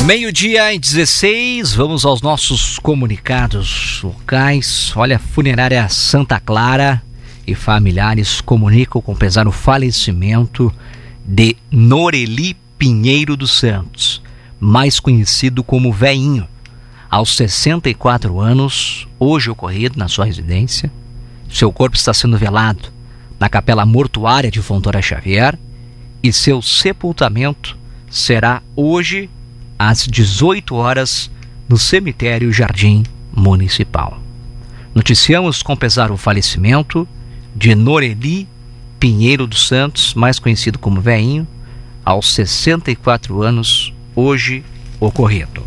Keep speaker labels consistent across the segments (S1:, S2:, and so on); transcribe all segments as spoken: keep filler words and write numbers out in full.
S1: Meio-dia e dezesseis, vamos aos nossos comunicados locais. Olha, a funerária Santa Clara e familiares comunicam com pesar o falecimento de Noreli Pinheiro dos Santos, mais conhecido como Veinho, aos sessenta e quatro anos, hoje ocorrido na sua residência. Seu corpo está sendo velado na capela mortuária de Fontoura Xavier e seu sepultamento será hoje às dezoito horas no cemitério Jardim Municipal. Noticiamos com pesar o falecimento de Noreli Pinheiro dos Santos, mais conhecido como Veinho, aos sessenta e quatro anos, hoje ocorrido.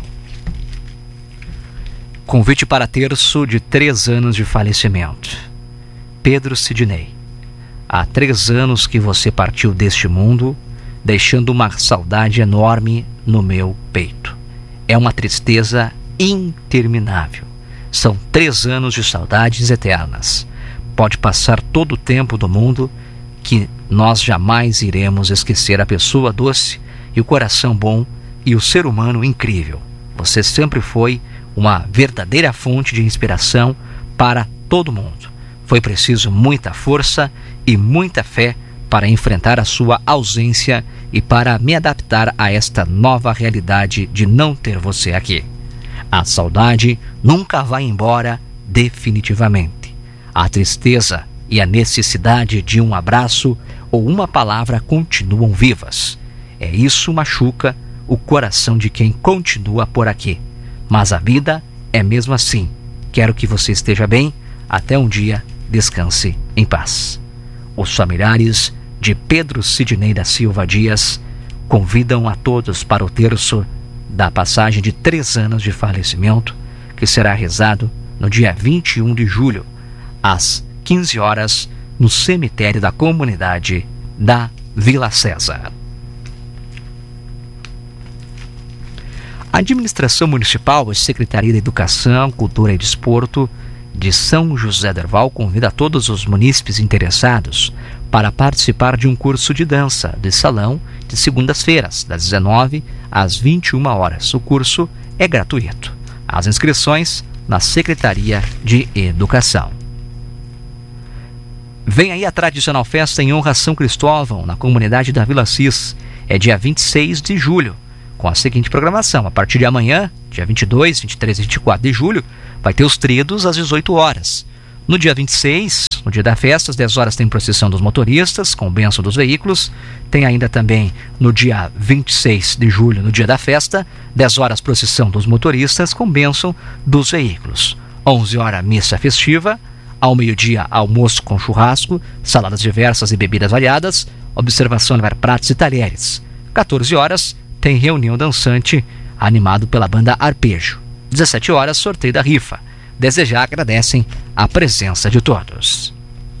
S1: Convite para terço de três anos de falecimento. Pedro Sidney, há três anos que você partiu deste mundo, deixando uma saudade enorme no meu peito. É uma tristeza interminável. São três anos de saudades eternas. Pode passar todo o tempo do mundo que nós jamais iremos esquecer a pessoa doce e o coração bom e o ser humano incrível. Você sempre foi uma verdadeira fonte de inspiração para todo mundo. Foi preciso muita força e muita fé para enfrentar a sua ausência e para me adaptar a esta nova realidade de não ter você aqui. A saudade nunca vai embora definitivamente. A tristeza e a necessidade de um abraço ou uma palavra continuam vivas. É isso machuca o coração de quem continua por aqui. Mas a vida é mesmo assim. Quero que você esteja bem. Até um dia, descanse em paz. Os familiares de Pedro Sidney da Silva Dias convidam a todos para o terço da passagem de três anos de falecimento, que será rezado no dia vinte e um de julho, às quinze horas, no cemitério da comunidade da Vila César. A Administração Municipal e Secretaria de Educação, Cultura e Desporto de São José do Herval convida todos os munícipes interessados para participar de um curso de dança de salão de segundas-feiras, das dezenove às vinte e uma horas. O curso é gratuito. As inscrições na Secretaria de Educação. Vem aí a tradicional festa em honra a São Cristóvão, na comunidade da Vila Cis. É dia vinte e seis de julho, com a seguinte programação. A partir de amanhã, dia vinte e dois, vinte e três e vinte e quatro de julho, vai ter os tridos às dezoito horas. No dia vinte e seis, no dia da festa, às dez horas tem procissão dos motoristas, com bênção dos veículos. Tem ainda também, no dia vinte e seis de julho, no dia da festa, dez horas procissão dos motoristas, com bênção dos veículos. onze horas, missa festiva. Ao meio-dia, almoço com churrasco, saladas diversas e bebidas variadas. Observação levar pratos e talheres. quatorze horas, tem reunião dançante, animado pela banda Arpejo. dezessete horas, sorteio da rifa. Desejar agradecem a presença de todos.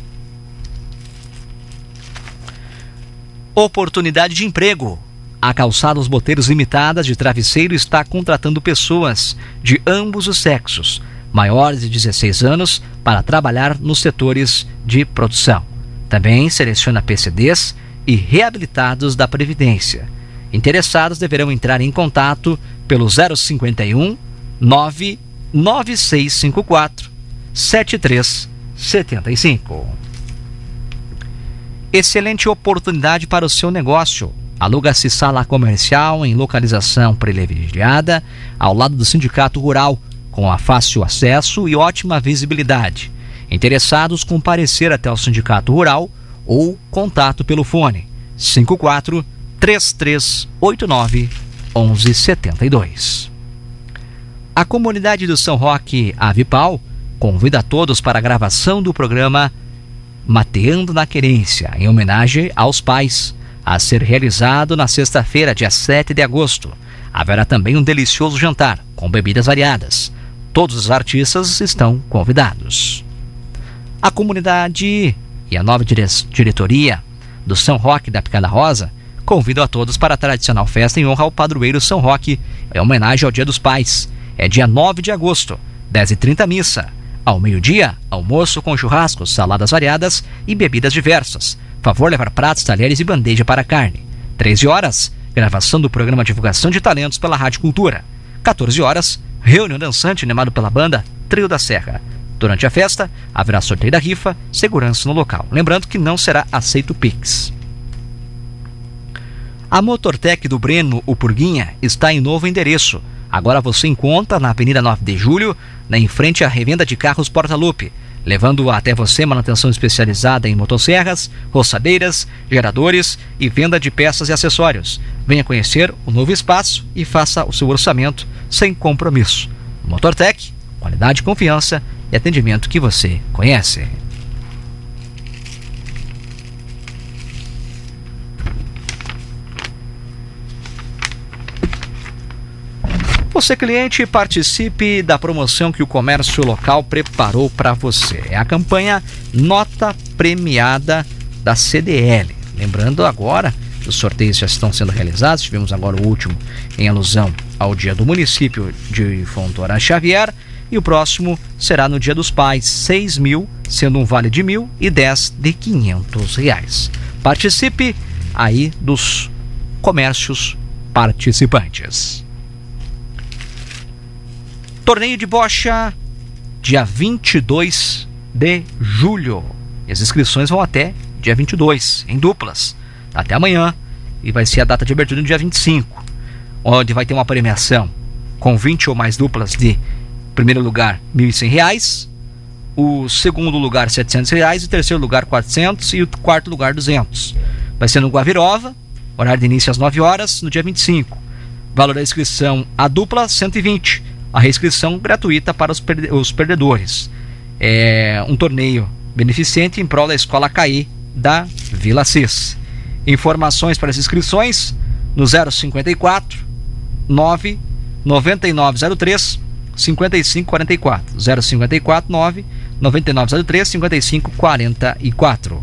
S1: Oportunidade de emprego. A Calçados Boteiros Limitada de Travesseiro está contratando pessoas de ambos os sexos, maiores de dezesseis anos, para trabalhar nos setores de produção. Também seleciona P C Ds e reabilitados da Previdência. Interessados deverão entrar em contato pelo zero cinquenta e um, nove nove seis cinco quatro, sete três sete cinco. Excelente oportunidade para o seu negócio. Aluga-se sala comercial em localização privilegiada ao lado do Sindicato Rural, com a fácil acesso e ótima visibilidade. Interessados, comparecer até o Sindicato Rural ou contato pelo fone cinco quatro, três três oito nove, um um sete dois. A comunidade do São Roque Avipal convida a todos para a gravação do programa Mateando na Querência, em homenagem aos pais, a ser realizado na sexta-feira, dia sete de agosto. Haverá também um delicioso jantar, com bebidas variadas. Todos os artistas estão convidados. A comunidade e a nova dire- diretoria do São Roque da Picada Rosa convidam a todos para a tradicional festa em honra ao padroeiro São Roque, em homenagem ao Dia dos Pais. É dia nove de agosto, dez e trinta missa. Ao meio-dia, almoço com churrascos, saladas variadas e bebidas diversas. Favor levar pratos, talheres e bandeja para carne. treze horas, gravação do programa Divulgação de Talentos pela Rádio Cultura. quatorze horas, reunião dançante animado pela banda Trio da Serra. Durante a festa, haverá sorteio da rifa, segurança no local. Lembrando que não será aceito Pix. A Motortec do Breno, o Purguinha, está em novo endereço. Agora você encontra na Avenida nove de Julho, em frente à revenda de carros Porta-Lupe, levando até você manutenção especializada em motosserras, roçadeiras, geradores e venda de peças e acessórios. Venha conhecer o novo espaço e faça o seu orçamento sem compromisso. Motortec, qualidade, confiança e atendimento que você conhece. Você, cliente, participe da promoção que o comércio local preparou para você. É a campanha Nota Premiada da C D L. Lembrando agora, os sorteios já estão sendo realizados. Tivemos agora o último em alusão ao dia do município de Fontoura Xavier. E o próximo será no Dia dos Pais, seis mil, sendo um vale de mil e dez de quinhentos reais. Participe aí dos comércios participantes. Torneio de bocha, dia vinte e dois de julho. E as inscrições vão até dia vinte e dois, em duplas, até amanhã. E vai ser a data de abertura no dia vinte e cinco, onde vai ter uma premiação com vinte ou mais duplas de primeiro lugar mil e cem reais, o segundo lugar setecentos reais, o terceiro lugar quatrocentos e o quarto lugar duzentos. Vai ser no Guavirova, horário de início às nove horas, no dia vinte e cinco. Valor da inscrição a dupla cento e vinte. A reinscrição gratuita para os, perde- os perdedores. É um torneio beneficente em prol da Escola C A I da Vila Cis. Informações para as inscrições no zero cinquenta e quatro, nove nove nove zero três, cinco cinco quatro quatro. zero cinquenta e quatro, nove nove nove zero três, cinco cinco quatro quatro.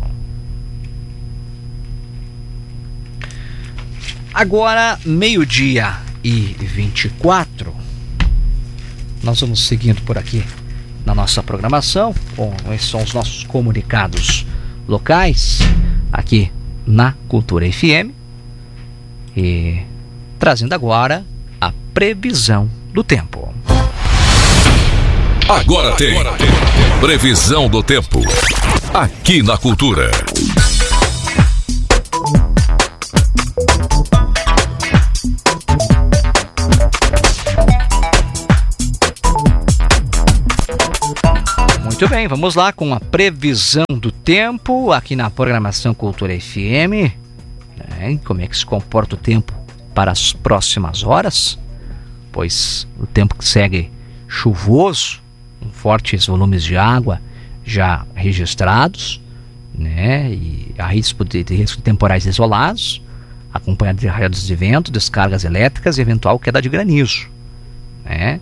S1: Agora, meio-dia e vinte e quatro. Nós vamos seguindo por aqui na nossa programação, com esses são os nossos comunicados locais, aqui na Cultura F M, e trazendo agora a previsão do tempo.
S2: Agora tem previsão do tempo, aqui na Cultura.
S1: Muito bem, vamos lá com a previsão do tempo aqui na programação Cultura F M. Né? Como é que se comporta o tempo para as próximas horas? Pois o tempo que segue chuvoso, com fortes volumes de água já registrados, né? E há risco de, de risco de temporais isolados, acompanhado de raios de vento, descargas elétricas e eventual queda de granizo, né?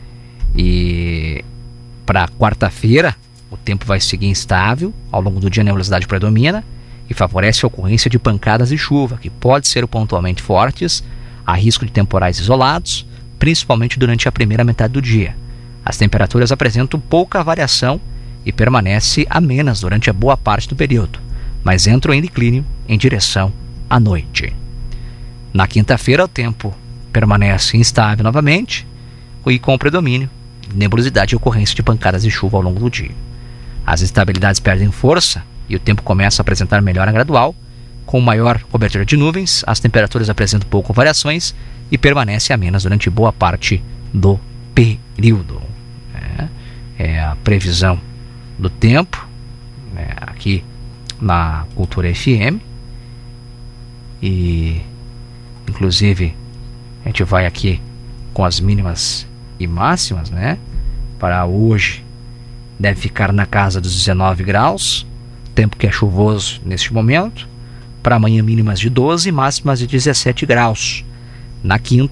S1: E para quarta-feira, o tempo vai seguir instável. Ao longo do dia, a nebulosidade predomina e favorece a ocorrência de pancadas de chuva, que pode ser pontualmente fortes. Há risco de temporais isolados, principalmente durante a primeira metade do dia. As temperaturas apresentam pouca variação e permanecem amenas durante a boa parte do período, mas entram em declínio em direção à noite. Na quinta-feira, o tempo permanece instável novamente e com predomínio nebulosidade e ocorrência de pancadas de chuva ao longo do dia. As instabilidades perdem força e o tempo começa a apresentar melhora gradual. Com maior cobertura de nuvens, as temperaturas apresentam pouco variações e permanecem amenas durante boa parte do período. É, é a previsão do tempo, né, aqui na Cultura F M. E inclusive a gente vai aqui com as mínimas e máximas, né? Para hoje deve ficar na casa dos dezenove graus, tempo que é chuvoso neste momento. Para amanhã, mínimas de doze, máximas de dezessete graus. Na quinta,